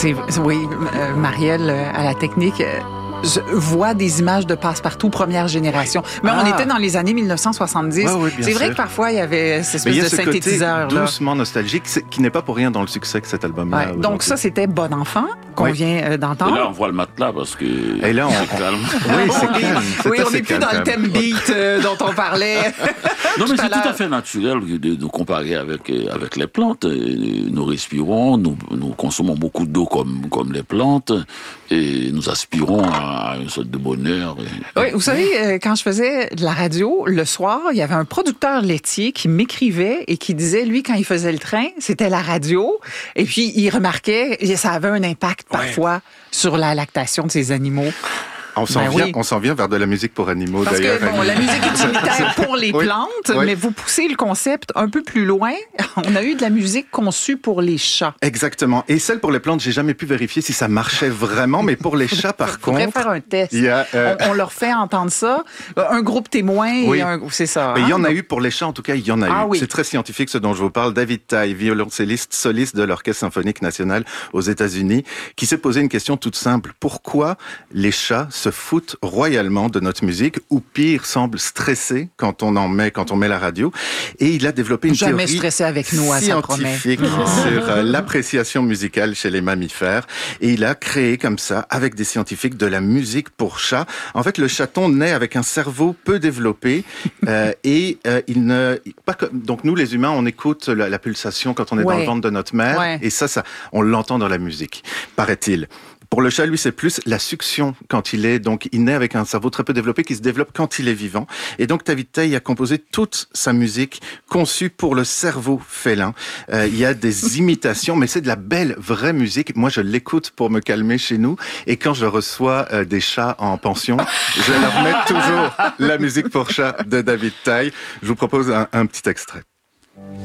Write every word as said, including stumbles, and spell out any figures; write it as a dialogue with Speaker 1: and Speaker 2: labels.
Speaker 1: C'est, oui, euh, Marielle, euh, à la technique, euh, je vois des images de Passe-Partout première génération. Mais
Speaker 2: Ah.
Speaker 1: on était dans les années dix-neuf cent soixante-dix.
Speaker 2: Ouais, oui, bien
Speaker 1: c'est vrai
Speaker 2: sûr.
Speaker 1: que parfois, il y avait cette
Speaker 2: Mais il y
Speaker 1: espèce
Speaker 2: a
Speaker 1: de
Speaker 2: ce côté
Speaker 1: synthétiseur. Là.
Speaker 2: doucement nostalgique, c'est- qui n'est pas pour rien dans le succès que cet album-là.
Speaker 1: Ouais.
Speaker 2: aujourd'hui.
Speaker 1: Donc ça, c'était Bon Enfant, qu'on
Speaker 2: Oui.
Speaker 1: vient euh,
Speaker 3: Et
Speaker 1: d'entendre.
Speaker 3: là, on voit le matelas parce que
Speaker 2: Et là, on-
Speaker 3: c'est calme.
Speaker 2: Oui, c'est calme. C'est
Speaker 1: oui, on
Speaker 2: assez
Speaker 1: n'est plus
Speaker 2: calme,
Speaker 1: dans le
Speaker 2: quand
Speaker 1: thème
Speaker 2: même.
Speaker 1: beat euh, dont on parlait.
Speaker 3: Non, mais
Speaker 1: tout à
Speaker 3: c'est tout à
Speaker 1: l'heure.
Speaker 3: fait naturel de, de comparer avec, euh, avec les plantes. Euh, Nous respirons, nous, nous consommons beaucoup d'eau comme, comme les plantes, et nous aspirons à une sorte de bonheur. Et-
Speaker 1: Oui, vous savez, euh, quand je faisais de la radio, le soir, il y avait un producteur laitier qui m'écrivait et qui disait, lui, quand il faisait le train, c'était la radio. Et puis, il remarquait, et ça avait un impact parfois sur la lactation de ces animaux.
Speaker 2: On s'en
Speaker 1: Ben
Speaker 2: vient,
Speaker 1: oui.
Speaker 2: on s'en vient vers de la musique pour animaux,
Speaker 1: Parce
Speaker 2: d'ailleurs.
Speaker 1: que, bon, la musique utilitaire pour les
Speaker 2: Oui,
Speaker 1: plantes,
Speaker 2: oui.
Speaker 1: mais vous poussez le concept un peu plus loin. On a eu de la musique conçue pour les chats.
Speaker 2: Exactement. Et celle pour les plantes, j'ai jamais pu vérifier si ça marchait vraiment, mais pour les chats, par
Speaker 1: Faudrait
Speaker 2: contre,
Speaker 1: faire un test.
Speaker 2: il y a, euh,
Speaker 1: on, on leur fait entendre ça. Un groupe témoin,
Speaker 2: Oui.
Speaker 1: et un, c'est ça.
Speaker 2: mais il y
Speaker 1: hein?
Speaker 2: en a eu pour les chats, en tout cas, il y en a
Speaker 1: Ah
Speaker 2: eu.
Speaker 1: oui.
Speaker 2: C'est très scientifique ce dont je vous parle. David Tye, violoncelliste soliste de l'Orchestre symphonique national aux États-Unis, qui s'est posé une question toute simple. Pourquoi les chats se foutent royalement de notre musique, ou pire, semblent stressés quand on en met, quand on met la radio? Et il a développé une
Speaker 1: Jamais
Speaker 2: théorie
Speaker 1: stressé avec nous, hein, ça promet.
Speaker 2: scientifique sur euh, l'appréciation musicale chez les mammifères. Et il a créé comme ça, avec des scientifiques, de la musique pour chats. En fait, le chaton naît avec un cerveau peu développé euh, et euh, il ne... Pas comme, donc nous, les humains, on écoute la, la pulsation quand on est
Speaker 1: Ouais.
Speaker 2: dans le ventre de notre mère.
Speaker 1: Ouais.
Speaker 2: Et ça, ça, on l'entend dans la musique, paraît-il. Pour le chat, lui, c'est plus la succion quand il est, donc, il naît avec un cerveau très peu développé qui se développe quand il est vivant. Et donc, David Tye a composé toute sa musique conçue pour le cerveau félin. Euh, il y a des imitations, mais c'est de la belle, vraie musique. Moi, je l'écoute pour me calmer chez nous. Et quand je reçois euh, des chats en pension, je leur mets toujours la musique pour chat de David Tye. Je vous propose un, un petit extrait.